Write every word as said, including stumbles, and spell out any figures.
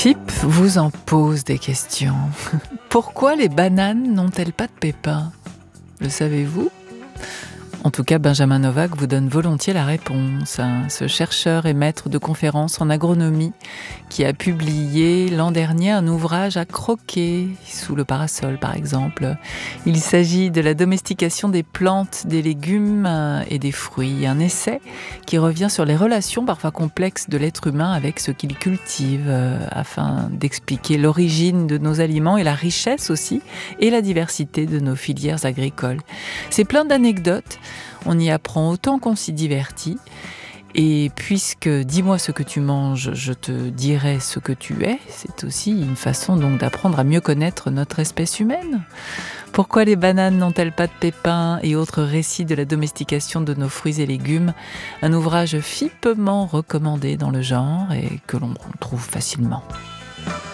Fipp vous en pose des questions. Pourquoi les bananes n'ont-elles pas de pépins ? Le savez-vous ? En tout cas, Benjamin Novak vous donne volontiers la réponse. Ce chercheur et maître de conférences en agronomie qui a publié l'an dernier un ouvrage à croquer sous le parasol, par exemple. Il s'agit de la domestication des plantes, des légumes et des fruits. Un essai qui revient sur les relations parfois complexes de l'être humain avec ce qu'il cultive, afin d'expliquer l'origine de nos aliments et la richesse aussi, et la diversité de nos filières agricoles. C'est plein d'anecdotes. On y apprend autant qu'on s'y divertit. Et puisque dis-moi ce que tu manges, je te dirai ce que tu es, c'est aussi une façon donc d'apprendre à mieux connaître notre espèce humaine. Pourquoi les bananes n'ont-elles pas de pépins et autres récits de la domestication de nos fruits et légumes ? Un ouvrage fippement recommandé dans le genre et que l'on trouve facilement.